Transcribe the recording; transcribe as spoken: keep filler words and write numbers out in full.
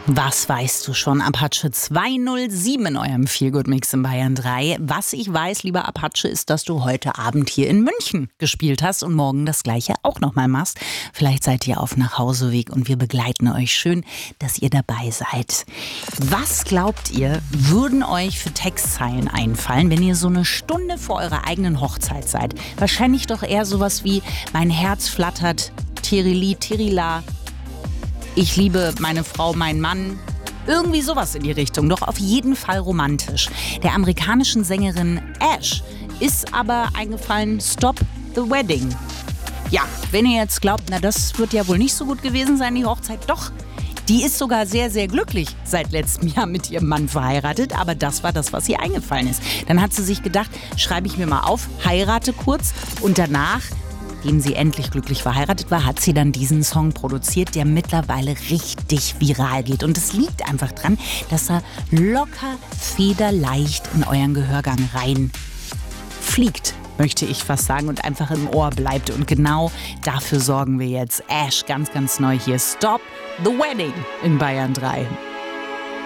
Was weißt du schon? Apache zwei null sieben in eurem Feelgood-Mix in Bayern drei. Was ich weiß, lieber Apache, ist, dass du heute Abend hier in München gespielt hast und morgen das Gleiche auch nochmal machst. Vielleicht seid ihr auf Nachhauseweg und wir begleiten euch. Schön, dass ihr dabei seid. Was glaubt ihr, würden euch für Textzeilen einfallen, wenn ihr so eine Stunde vor eurer eigenen Hochzeit seid? Wahrscheinlich doch eher sowas wie: Mein Herz flattert, Tirili, Tirila. Ich liebe meine Frau, meinen Mann. Irgendwie sowas in die Richtung, doch auf jeden Fall romantisch. Der amerikanischen Sängerin Ash ist aber eingefallen: Stop the Wedding. Ja, wenn ihr jetzt glaubt, na das wird ja wohl nicht so gut gewesen sein, die Hochzeit, doch. Die ist sogar sehr, sehr glücklich seit letztem Jahr mit ihrem Mann verheiratet, aber das war das, was ihr eingefallen ist. Dann hat sie sich gedacht, schreibe ich mir mal auf, heirate kurz, und danach, nachdem sie endlich glücklich verheiratet war, hat sie dann diesen Song produziert, der mittlerweile richtig viral geht. Und es liegt einfach dran, dass er locker, federleicht in euren Gehörgang rein fliegt, möchte ich fast sagen, und einfach im Ohr bleibt. Und genau dafür sorgen wir jetzt. Ash, ganz, ganz neu hier. Stop the Wedding in Bayern drei.